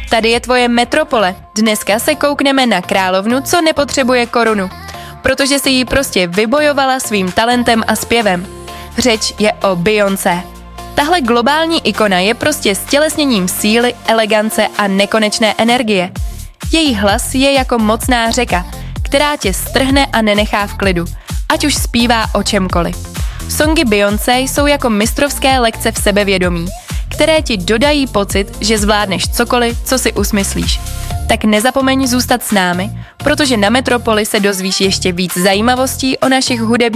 Tady je tvoje metropole. Dneska se koukneme na královnu, co nepotřebuje korunu, protože si ji prostě vybojovala svým talentem a zpěvem. Řeč je o Beyoncé. Tahle globální ikona je prostě stělesněním síly, elegance a nekonečné energie. Její hlas je jako mocná řeka, která tě strhne a nenechá v klidu, ať už zpívá o čemkoliv. Songy Beyoncé jsou jako mistrovské lekce v sebevědomí, které ti dodají pocit, že zvládneš cokoliv, co si usmyslíš. Tak nezapomeň zůstat s námi, protože na Metropoli se dozvíš ještě víc zajímavostí o našich hudebních